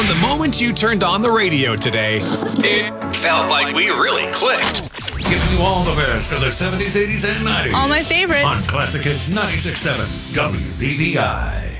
From the moment you turned on the radio today, it felt like we really clicked. Giving you all the best of the 70s, 80s, and 90s. All my favorites. On Classic Hits 96.7 WBVI.